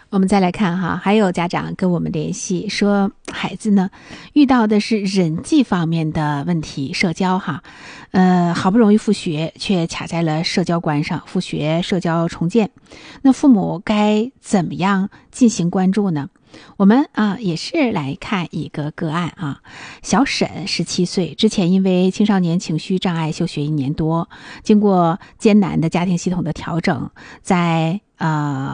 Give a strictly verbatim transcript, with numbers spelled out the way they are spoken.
我们再来看哈，还有家长跟我们联系说，孩子呢遇到的是人际方面的问题，社交哈，呃，好不容易复学，却卡在了社交关上，复学社交重建，那父母该怎么样进行关注呢？我们啊也是来看一个个案啊，小沈十七岁，之前因为青少年情绪障碍休学一年多，经过艰难的家庭系统的调整，在呃